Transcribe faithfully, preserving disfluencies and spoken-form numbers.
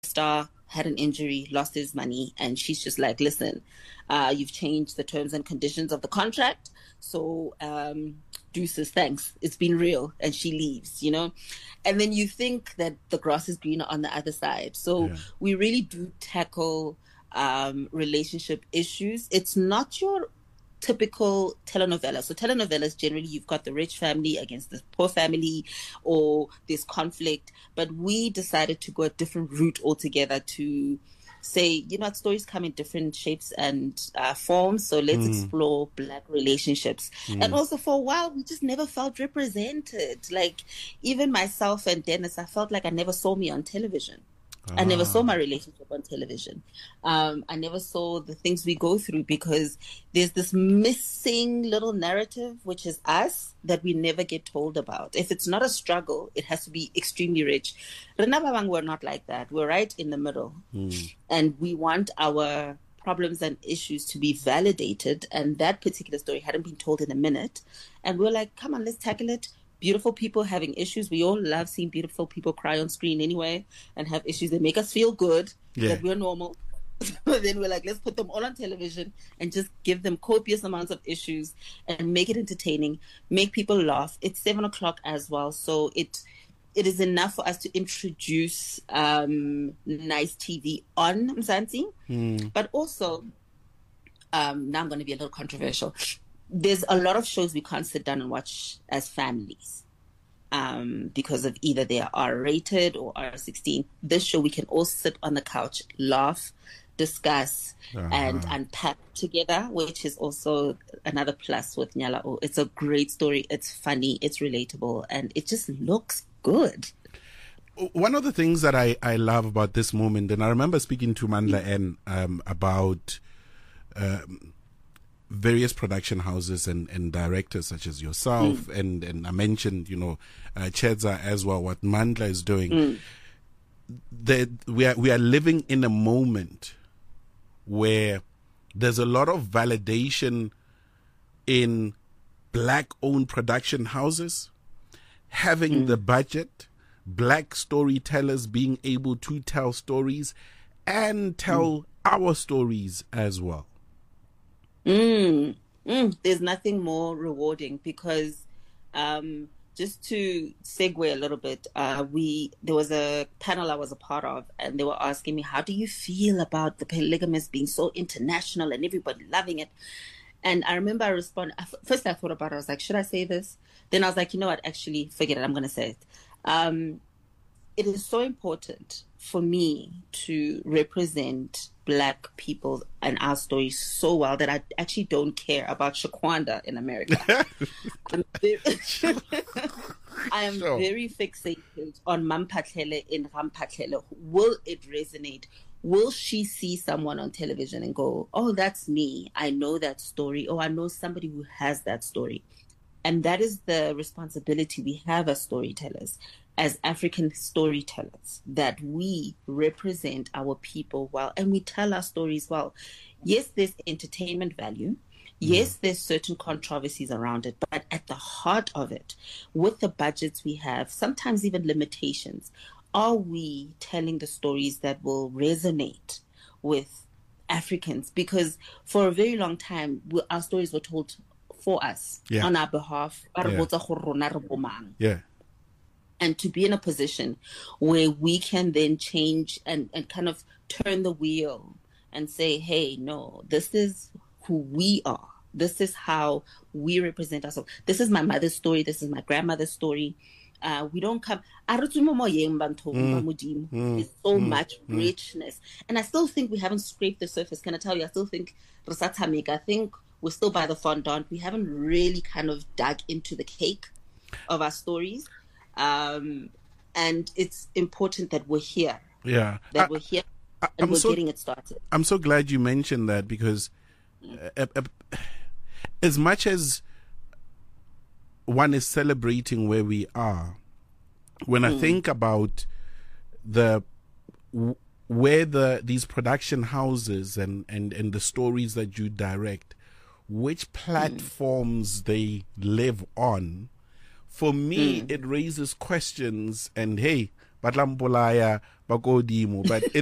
star had an injury, lost his money, and she's just like, listen, uh, you've changed the terms and conditions of the contract. So, um, deuces, thanks. It's been real. And she leaves, you know? And then you think that the grass is greener on the other side. So Yeah. we really do tackle um, relationship issues. It's not your typical telenovela. So telenovelas, generally, you've got the rich family against the poor family, or there's conflict. But we decided to go a different route altogether to say, you know what, stories come in different shapes and uh, forms. So let's explore Black relationships. And also, for a while, we just never felt represented. Like, even myself and Dennis, I felt like I never saw me on television. I never saw my relationship on television. Um, I never saw the things we go through, because there's this missing little narrative, which is us, that we never get told about. If it's not a struggle, it has to be extremely rich. Rena Babang, we're not like that. We're right in the middle. Mm. And we want our problems and issues to be validated. And that particular story hadn't been told in a minute. And we're like, come on, let's tackle it. Beautiful people having issues. We all love seeing beautiful people cry on screen anyway and have issues that make us feel good, Yeah. that we're normal. But then we're like, let's put them all on television and just give them copious amounts of issues and make it entertaining, make people laugh. It's seven o'clock as well. So it it is enough for us to introduce um, nice T V on Mzansi. Mm. But also, um, now I'm going to be a little controversial. There's a lot of shows we can't sit down and watch as families um, because of either they are R-rated or R sixteen. This show, we can all sit on the couch, laugh, discuss, Uh-huh. and unpack together, which is also another plus with Nyala O. It's a great story. It's funny. It's relatable. And it just looks good. One of the things that I, I love about this moment, and I remember speaking to Mandla N um, about um, various production houses and, and directors such as yourself, mm. and, and I mentioned, you know, uh, Chedza as well, what Mandla is doing. Mm. That we are, we are living in a moment where there's a lot of validation in Black-owned production houses having mm. the budget, Black storytellers being able to tell stories and tell mm. our stories as well. Mm, mm, there's nothing more rewarding, because um, just to segue a little bit, uh, we there was a panel I was a part of, and they were asking me, how do you feel about the polygamous being so international and everybody loving it? And I remember I responded, first I thought about it, I was like, should I say this? Then I was like, you know what, actually, forget it, I'm going to say it. Um, it is so important for me to represent Black people and our stories so well that I actually don't care about Shaquanda in America. I'm very, I am sure. very fixated on Mamphatlele in Ramphatlele. Will it resonate? Will she see someone on television and go, oh, that's me. I know that story. Oh, I know somebody who has that story. And that is the responsibility we have as storytellers, as African storytellers, that we represent our people well and we tell our stories well. Yes, there's entertainment value. Yes, there's certain controversies around it, but at the heart of it, with the budgets we have, sometimes even limitations, are we telling the stories that will resonate with Africans? Because for a very long time, we, our stories were told for us, yeah. on our behalf. Yeah. yeah. And to be in a position where we can then change and, and kind of turn the wheel and say, hey, no, this is who we are. This is how we represent ourselves. This is my mother's story. This is my grandmother's story. Uh, we don't come. Mm, There's so mm, much mm. richness. And I still think we haven't scraped the surface. Can I tell you? I still think, I think we're still by the fondant. We haven't really kind of dug into the cake of our stories. Um, and it's important that we're here. Yeah. That I, we're here I, and I'm we're so, getting it started. I'm so glad you mentioned that, because uh, uh, as much as one is celebrating where we are, when mm. I think about the where the these production houses and, and, and the stories that you direct, which platforms mm. they live on, for me, mm. it raises questions. And hey, ba tla mpolaya ba ko dimo, but